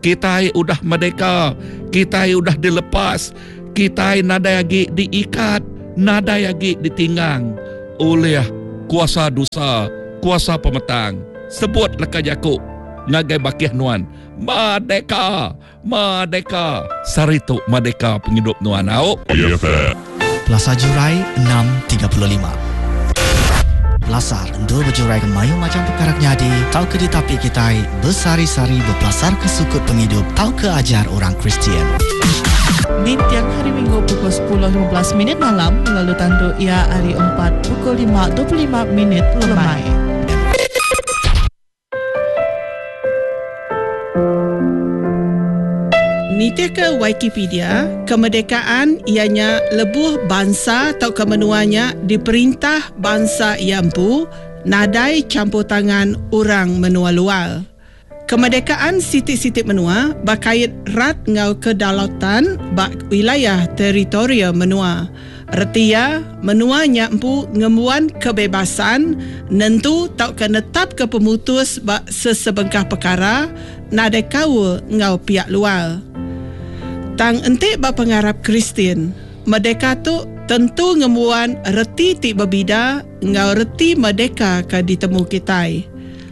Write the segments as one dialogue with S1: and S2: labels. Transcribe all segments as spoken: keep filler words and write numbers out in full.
S1: Kita udah merdeka, kita udah dilepas, kita nada lagi diikat, nada lagi ditinggang oleh kuasa dosa, kuasa pemetang. Sebut leka Yakub ngagai bakiah nuan, merdeka, merdeka. Saritu merdeka penghidup nuan. Au.
S2: Plaza Jurai enam tiga puluh lima. Belasar untuk berjurai ke mayu macam perkara nyadi, tau ke ditapi kita bersari-sari berpelasar ke sukut penghidup, tau ke ajar orang Kristian.
S3: Di tiang hari Minggu pukul sepuluh lima belas minit malam, lalu tandu ia hari empat pukul lima dua puluh lima minit lemai. Nitih ke Wikipedia, kemerdekaan ianya lebuh bangsa atau kemenuanya diperintah bangsa Yampu nadai campur tangan orang menua luar. Kemerdekaan sitik-sitik menua berkait rat ngau kedaulatan bak wilayah teritoria menua. Retia menua nyampu ngemuan kebebasan nentu tau kenetap ke pemutus bak sesebengkah perkara nadai kau ngau pihak luar. Tang entik ba pengarap Kristian, merdeka tu tentu ngemuan reti ti berbida ngau reti merdeka ka ditemu kitai.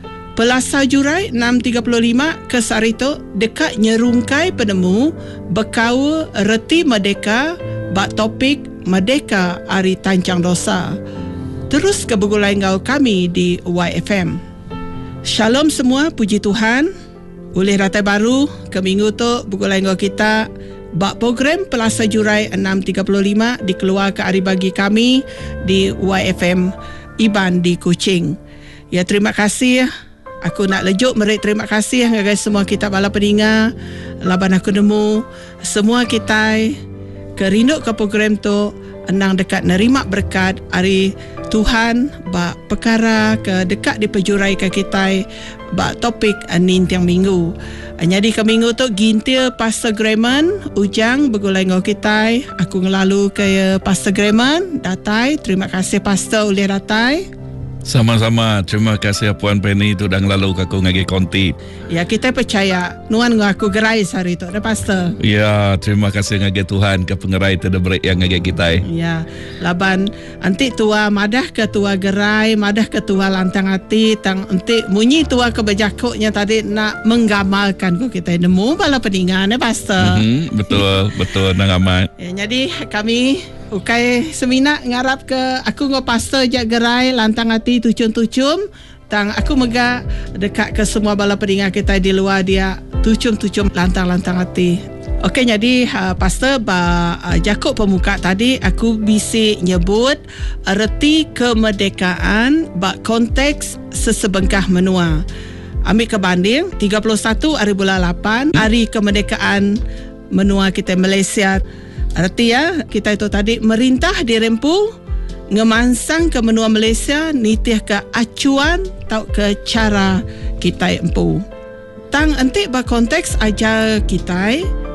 S3: Plaza Jurai enam tiga puluh lima ke Sarito dekat nyerungkai penemu bekau reti merdeka bak topik merdeka hari tancang dosa. Terus ke begulai ngau kami di Y F M. Shalom semua, puji Tuhan. Oleh ratai baru ke minggu tu begulai ngau kita bak program Plaza Jurai enam tiga puluh lima dikeluar ke hari bagi kami di Y F M Iban di Kuching. Ya, terima kasih. Aku nak lejuk merik terima kasih kepada semua kita bala peninga laban aku nemu semua kita kerinduk ke program tu enang dekat nerima berkat hari Tuhan bak perkara ke dekat diperjurai ke kita bak topik anin tiang minggu. Jadi ke minggu tu gintil Pastor Graman ujang begulai ngau kita. Aku ngelalu ke Pastor Graman datai. Terima kasih Pastor oleh datai.
S1: Sama-sama, terima kasih Puan Penny tu dah lalu aku ngagi konti.
S3: Ya, kita percaya nuan ngaku gerai hari tu, ada Pastor.
S1: Ya, terima kasih ngagi Tuhan ke pengerai tu dah beri yang ngagi kita.
S3: Ya, laban anti tua madah ke tua gerai, madah ke tua lantang hati, tang anti munyi tua ke bejakuknya tadi nak menggamalkan ku kita nemu bala peningan, ya Pastor.
S1: Mm-hmm, betul, betul nang amat.
S3: Ya, jadi kami ukai seminak ngarap ke aku ngau Pastor jak gerai lantang hati tucum-tucum tang aku mega dekat ke semua bala pendengar kita di luar dia tucum-tucum lantang-lantang hati. Okey, jadi uh, Pastor ba uh, Jakub pemuka tadi aku bisi nyebut uh, reti kemerdekaan ba konteks sesebengkah menua. Ambil kebanding tiga puluh satu hari bulan lapan hari kemerdekaan menua kita Malaysia. Arti ya, kita itu tadi merintah dirempu ngemansang ke menua Malaysia nitih ke acuan tau ke cara kita empu. Tang entik ba konteks ajar kita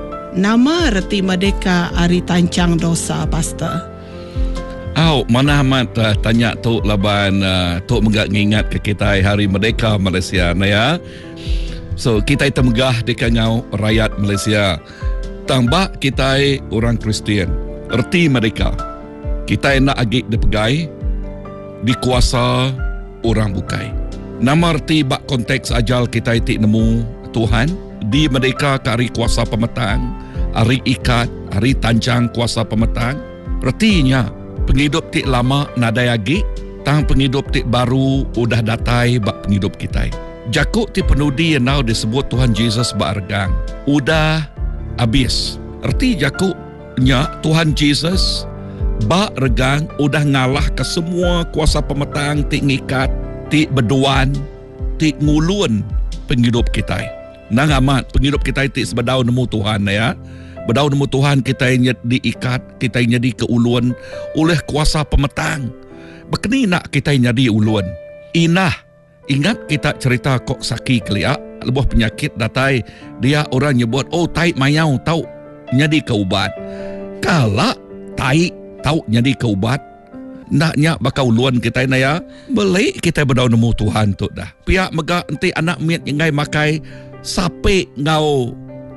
S3: nama reti merdeka hari tancang dosa Pastor.
S1: Au, mana amat uh, tanya tu laban uh, tu megak ngingat ke kita hari merdeka Malaysia na ya. So kita itu megah dekat ngau rakyat Malaysia. Tambah kita orang Kristian, erti mereka. Kita nak agak dipegai, dikuasa orang bukai. Nama erti bak konteks ajal kita itu nemu Tuhan, di mereka ke hari kuasa pemetang, hari ikat, hari tancang kuasa pemetang. Ertinya, penghidup tik lama nadai agak, tang penghidup tik baru udah datai bak penghidup kita. Jakuk ti penudi yang now disebut Tuhan Yesus berargang. Udah habis. Erti Jakubnya Tuhan Yesus bak regang udah ngalah ke semua kuasa pemetang tik ngikat, tik beduan, tik ngulun penghidup kita. Nang amat penghidup kita tik sebedau nemu Tuhan ya. Bedau nemu Tuhan kita diikat, kita jadi keulun oleh kuasa pemetang. Bekeni nak kita jadi ulun. Inah, ingat kita cerita kok saki keliak lebuh penyakit datai dia orang nyebut oh tai mayau tau nyadi keubat. Kala tai tau nyadi keubat naknya bakal luan kita na ya. Beli kita berdau nemu Tuhan tu dah. Pihak mega enti anak miat ngai makai sape ngau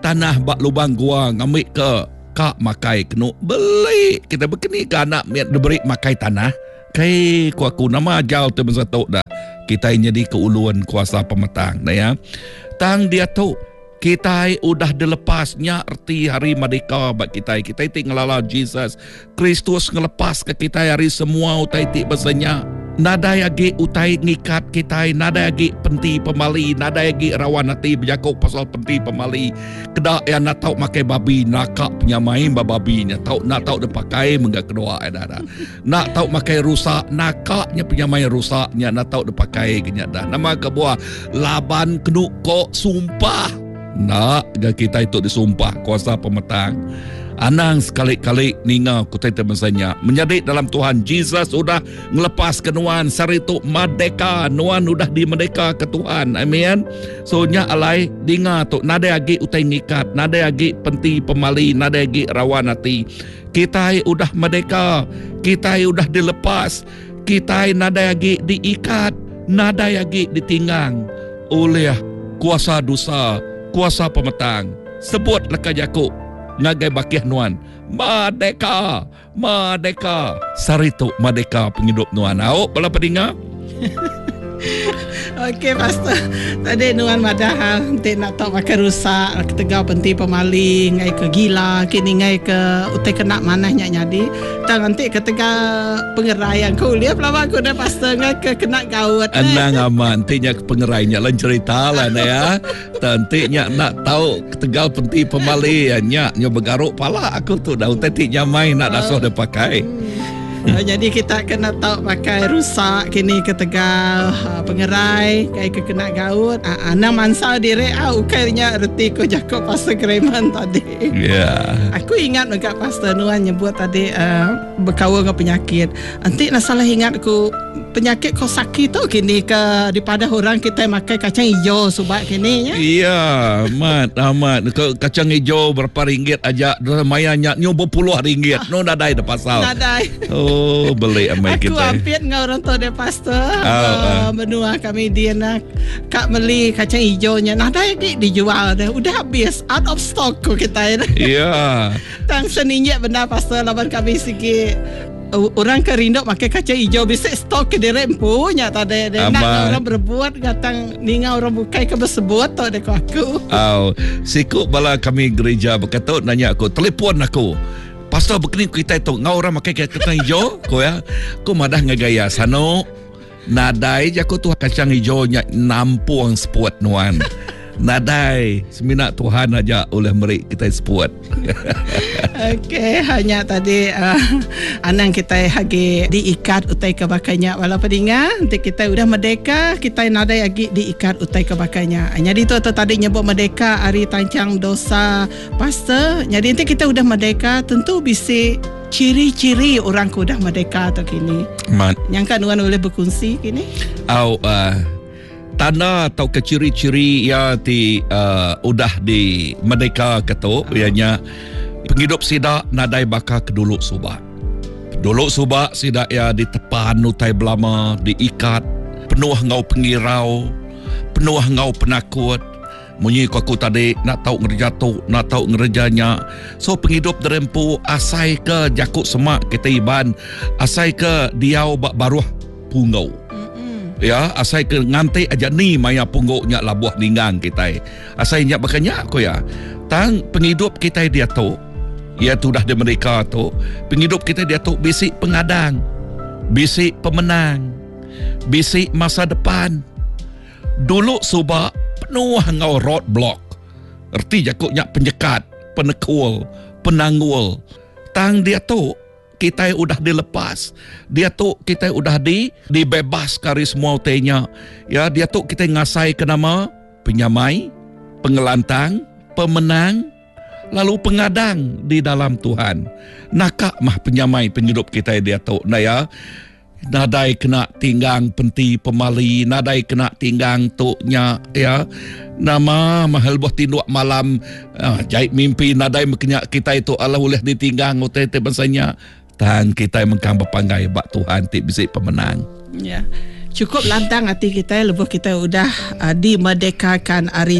S1: tanah bak lubang gua ngambil ke kak makai kenu beli kita berkini ke anak miat diberi makai tanah kai ku aku nama jauh tu bersatu dah kita jadi keuluan kuasa pemetang dah ya tang dia tu kita udah dilepasnya erti hari merdeka bak kita kita ti ngelala Jesus Kristus ngelepas ke kita hari semua utai ti besanya nada lagi utai ngikat kita nada lagi penti pemali nada lagi rawan hati berjakuk pasal penti pemali kedak yang nak tahu makai babi nakak penyamain babinya tahu nak tahu dia pakai menggak kedua ada nak tahu makai rusak nakaknya penyamain rusaknya nak tahu dia pakai kenyata nama kebuah laban keduk kok sumpah nak kita itu disumpah kuasa pemetang anang sekali-kali ninga kutai temasanya menjadi dalam Tuhan Jesus sudah ngelepas ke nuan saritu merdeka nuan sudah di merdeka ke Tuhan amin so nya alai dinga tu nada lagi utai ngikat nada lagi penti pemali nada lagi rawan hati kita sudah merdeka kita sudah dilepas kita nada lagi diikat nada lagi ditinggang oleh kuasa dosa kuasa pemetang sebut leka Yakub ngagai bakih nuan merdeka merdeka saritu merdeka penghidup nuan au bala pedinga.
S3: Okey pastor tadi nuan madah nanti nak tahu pakai rusak ketegau penti pemaling ngai ke gila kini ngai ke utai kena manahnya nyadi tang nanti ketegau pengerai aku lihat pelama aku dah pastor ngai ke kena gawat
S1: anang aman nantinya pengerainya lain cerita lah ya nantinya nak tahu ketegau penti pemaliannya nyo begaruk pala aku tu dah utai ti nyamai nak dasuh dia pakai.
S3: Oh, jadi kita kena tahu pakai rusak kini ke Tegal uh, pengerai kai ke kena gaut uh, ana mansal diri au kainya reti ko Jakob pastor Grayman tadi.
S1: Ya. Yeah.
S3: Aku ingat dekat pastor Nuan nyebut tadi uh, berkawan dengan penyakit. Nanti nak salah ingat aku penyakit kau sakit tu kini ke daripada orang kita makan kacang hijau subak kini ya.
S1: Iya, mat amat kacang hijau berapa ringgit aja lumayannya nyo berpuluh ringgit. No nadai dah pasal.
S3: Nadai.
S1: Oh, beli amai
S3: aku
S1: kita.
S3: Aku hampir dengan orang tua dia pastor.
S1: Oh,
S3: uh, menua kami dia nak kak beli kacang hijaunya. Nadai di dijual dah. Udah habis out of stock ko kita.
S1: Iya.
S3: Tang seninjak benda pastor lawan kami sikit. Uh, orang ke Rindok pakai kacang hijau bisa stok ke direm punya tadi nak orang berbuat datang ninga orang bukai ke bersebut tu dek aku.
S1: Oh, siku bala kami gereja berkata nanya aku telefon aku. Pastor begini kita itu ngau orang pakai kacang hijau ko ya. Ko madah ngagaya sano. Nadai jaku tu kacang hijaunya nampuang spot nuan. Nadai semina Tuhan aja oleh merik kita sport.
S3: Okey, hanya tadi uh, anang kita hagi diikat utai ke bakanya walaupun ingat nanti kita udah merdeka kita nadai lagi diikat utai ke bakanya. Jadi tu tu tadi nyebut merdeka hari tancang dosa pastor. Jadi nanti kita udah merdeka tentu bisa ciri-ciri orang ku udah merdeka atau kini.
S1: Mat.
S3: Yang kan Nuan boleh berkongsi kini?
S1: Au uh, tanda atau ke ciri-ciri ya ti uh, udah di merdeka ketu uh. ianya penghidup sida nadai baka keduluk subak. Duluk subak sida ya ditepan utai belama diikat penuh ngau pengirau penuh ngau penakut munyi aku tadi nak tahu ngerja tu nak tahu ngerjanya so penghidup derempu asai ke jakuk semak kita iban asai ke diau bak baruh pungau. Ya, asai ke ngantai aja ni maya pungguknya labuh ninggang kita. Asai nyak bakanya ko ya. Tang penghidup kita dia tu, ya tu dah di mereka tu. Penghidup kita dia tu bisik pengadang, bisik pemenang, bisik masa depan. Dulu subak penuh ngau roadblock. Erti jakuknya penjekat, penekul, penanggul. Tang dia tu kita udah dilepas. Dia tu kita udah di dibebas dari semua utenya. Ya, dia tu kita ngasai ke nama penyamai, pengelantang, pemenang, lalu pengadang di dalam Tuhan. Nakak mah penyamai penghidup kita dia tu. Nah ya, nadai kena tinggang penti pemali, nadai kena tinggang tuknya ya. Nama mahal buah tinduk malam ah, jahit mimpi nadai makanya kita itu Allah boleh ditinggang utai bahasanya. Tang kita mengkang berpanggai bak Tuhan ti bisik pemenang.
S3: Ya. Cukup lantang hati kita lepas kita udah uh, dimerdekakan hari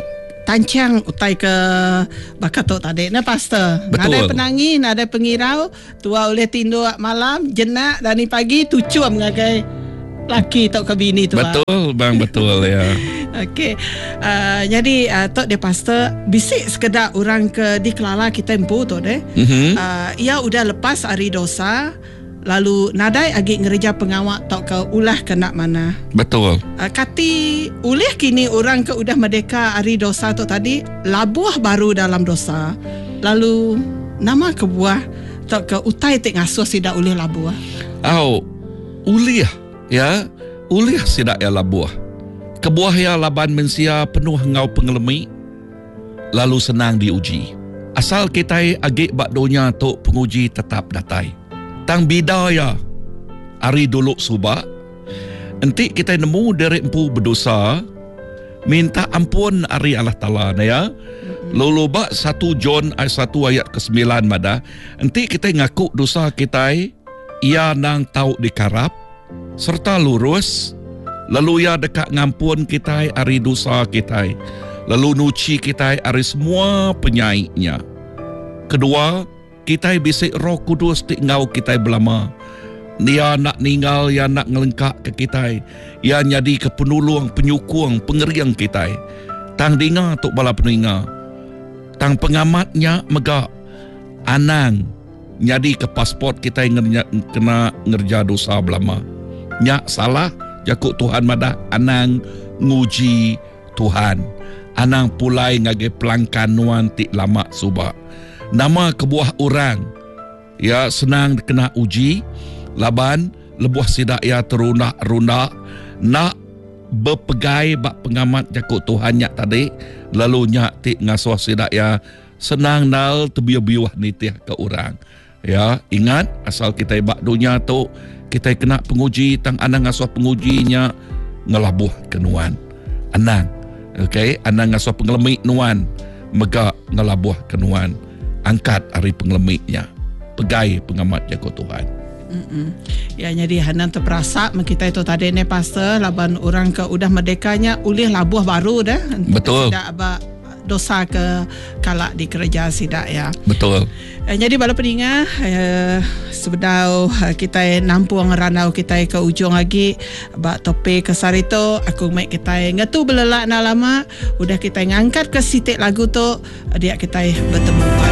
S3: tancang utai ke bakatok tadi na pastor.
S1: Betul.
S3: Nadai penangi, nadai pengirau, tua oleh tindo malam, jenak dan pagi tucuam ngagai laki tok ke bini tu.
S1: Betul bang, betul ya.
S3: Okey. Uh, jadi uh, tok dia pastor bisik sekedar orang ke di Kelala kita empu tu deh.
S1: Mhm.
S3: Uh, ia udah lepas hari dosa. Lalu nadai agi ngereja pengawak tok ke ulah ke nak mana.
S1: Betul.
S3: Uh, kati ulih kini orang ke udah merdeka hari dosa tu tadi labuah baru dalam dosa. Lalu nama kebuah tok ke utai tik ngasuh sidak ulih labuah.
S1: Au ulih ya, ulih sidak ya labuah. Kebuah ya laban mensia penuh ngau pengelemi lalu senang diuji. Asal kita agi bakdonya tok penguji tetap datai. Tang bidaya hari dulu subak nanti kita nemu dari empu berdosa minta ampun hari Allah Ta'ala ya. Lalu bak satu John ayat satu ayat ke sembilan mada nanti kita ngaku dosa kita ia nang tahu dikarap serta lurus lalu ia dekat ngampun kita hari dosa kita lalu nuci kita hari semua penyaiknya. Kedua, kita bisik Roh Kudus di ngau kita belama. Dia nak ninggal, dia nak ngelengkak ke kita. Ia jadi ke penulung, penyukung, pengeriang kita. Tang dengar tok bala peninga. Tang pengamatnya megak anang jadi ke pasport kita ngerja, kena ngerja dosa belama. Nyak salah jakuk Tuhan madah anang nguji Tuhan. Anang pulai ngage pelangkanuan tik lama subak. Nama kebuah orang ya senang kena uji laban lebuah sidak ya terunak-runak nak berpegai bak pengamat jakuk Tuhan nyak tadi lalu nyak tik ngasuh sidak ya senang nal terbiuh-biuh nitih ke orang ya. Ingat asal kita bak dunia tu kita kena penguji tang anang ngasuh pengujinya ngelabuh kenuan anang okey anang ngasuh pengelemik nuan megak ngelabuh kenuan angkat hari pengelemiknya pegai pengamat jago Tuhan.
S3: Mm-mm. Ya jadi hanan terperasa kita itu tadi ni pastor laban orang ke udah merdekanya ulih labuah baru dah.
S1: Betul.
S3: Tidak apa dosa ke kalak di kerja sidak ya.
S1: Betul.
S3: Eh, jadi bala peninga eh, sebedau eh, kita nampung ranau kita ke ujung lagi bak topik ke sarito aku mai kita ngatu belelak na lama udah kita ngangkat ke sitik lagu tu dia kita bertemu.